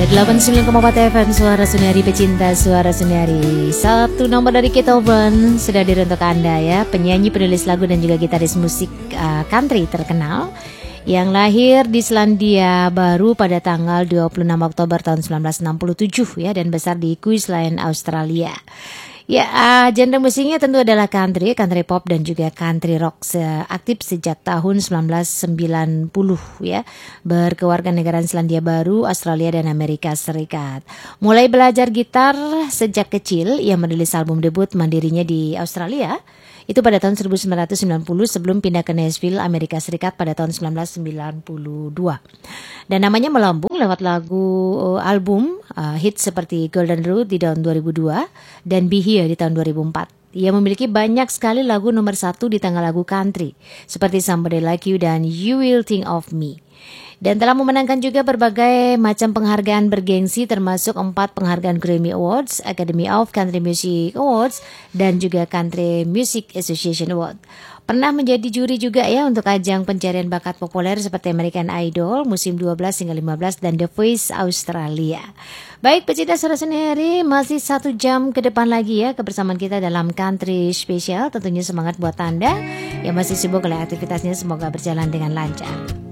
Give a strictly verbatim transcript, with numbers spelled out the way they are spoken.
delapan puluh sembilan koma empat F M Suara Suniari, pecinta Suara Suniari. Satu nomor dari Beethoven sudah hadir untuk Anda ya. Penyanyi, penulis lagu dan juga gitaris musik uh, country terkenal yang lahir di Selandia Baru pada tanggal dua puluh enam Oktober tahun sembilan belas enam puluh tujuh ya, dan besar di Queensland, Australia. Ya, uh, genre musiknya tentu adalah country, country pop dan juga country rock. Se- aktif sejak tahun sembilan belas sembilan puluh ya. Berkewarganegaraan Selandia Baru, Australia dan Amerika Serikat. Mulai belajar gitar sejak kecil, ia merilis album debut mandirinya di Australia. Itu pada tahun seribu sembilan ratus sembilan puluh sebelum pindah ke Nashville, Amerika Serikat pada tahun sembilan belas sembilan puluh dua. Dan namanya melambung lewat lagu uh, album uh, hit seperti Golden Road di tahun dua ribu dua dan Be Here di tahun dua ribu empat. Ia memiliki banyak sekali lagu nomor satu di tangga lagu country seperti Somebody Like You dan You Will Think of Me. Dan telah memenangkan juga berbagai macam penghargaan bergengsi, termasuk empat penghargaan Grammy Awards, Academy of Country Music Awards, dan juga Country Music Association Award. Pernah menjadi juri juga ya untuk ajang pencarian bakat populer seperti American Idol musim dua belas hingga lima belas dan The Voice Australia. Baik, pecinta Suara Suniari, masih satu jam ke depan lagi ya kebersamaan kita dalam Country Special. Tentunya semangat buat Anda yang masih sibuk oleh aktivitasnya, semoga berjalan dengan lancar.